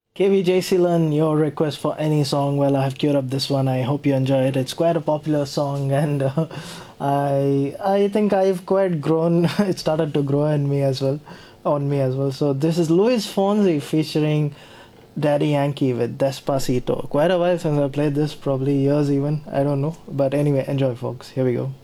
KVJ Silan, your request for any song. Well, I have queued up this one. I hope you enjoy it. It's quite a popular song, and I think I've quite grown. It started to grow in me as well, on me as well. So this is Luis Fonsi featuring Daddy Yankee with Despacito. Quite a while since I played this, probably years even. I don't know, but anyway, enjoy, folks. Here we go.